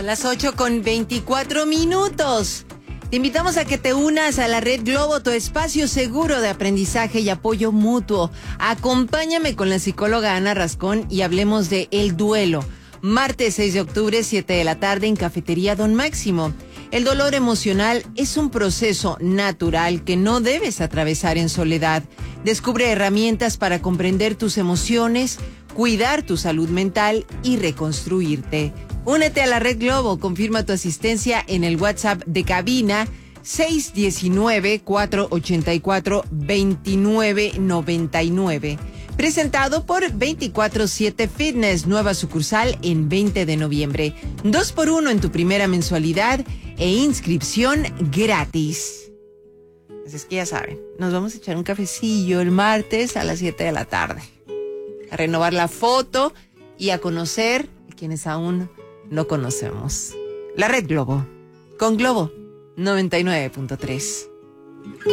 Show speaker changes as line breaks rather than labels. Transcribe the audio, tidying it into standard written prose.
Son las 8:24. Te invitamos a que te unas a la Red Globo, tu espacio seguro de aprendizaje y apoyo mutuo. Acompáñame con la psicóloga Ana Rascón y hablemos de El Duelo. Martes 6 de octubre, 7 de la tarde en Cafetería Don Máximo. El dolor emocional es un proceso natural que no debes atravesar en soledad. Descubre herramientas para comprender tus emociones, cuidar tu salud mental y reconstruirte. Únete a la Red Globo, confirma tu asistencia en el WhatsApp de cabina 619-484-2999. Presentado por 24/7 Fitness, nueva sucursal en 20 de noviembre. 2x1 en tu primera mensualidad e inscripción gratis. Así es que ya saben, nos vamos a echar un cafecillo el martes a las 7 de la tarde. A renovar la foto y a conocer a quienes aún no conocemos. La Red Globo, con Globo 99.3.